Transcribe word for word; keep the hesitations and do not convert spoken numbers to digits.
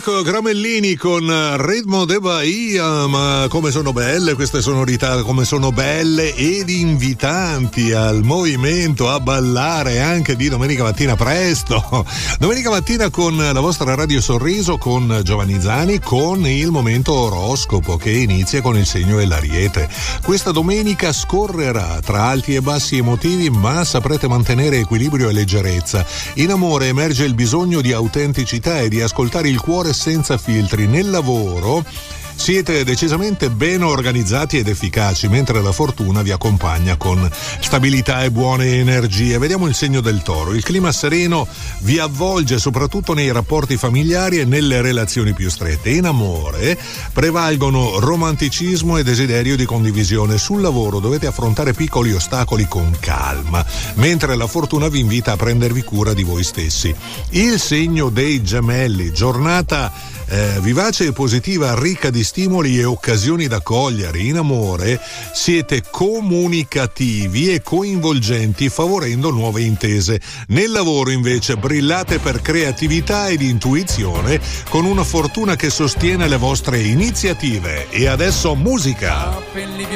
Marco Gramellini con Ritmo de Bahia. Ma come sono belle queste sonorità, come sono belle ed invitanti al movimento, a ballare anche di domenica mattina presto. Domenica mattina con la vostra Radio Sorriso, con Giovanni Zani, con il momento oroscopo che inizia con il segno dell'Ariete. Questa domenica scorrerà tra alti e bassi emotivi, ma saprete mantenere equilibrio e leggerezza. In amore emerge il bisogno di autenticità e di ascoltare il cuore senza filtri. Nel lavoro siete decisamente ben organizzati ed efficaci, mentre la fortuna vi accompagna con stabilità e buone energie. Vediamo il segno del Toro. Il clima sereno vi avvolge soprattutto nei rapporti familiari e nelle relazioni più strette. In amore prevalgono romanticismo e desiderio di condivisione. Sul lavoro dovete affrontare piccoli ostacoli con calma, mentre la fortuna vi invita a prendervi cura di voi stessi. Il segno dei Gemelli, giornata Eh, vivace e positiva, ricca di stimoli e occasioni da cogliere. In amore siete comunicativi e coinvolgenti, favorendo nuove intese. Nel lavoro invece brillate per creatività ed intuizione, con una fortuna che sostiene le vostre iniziative. E adesso musica.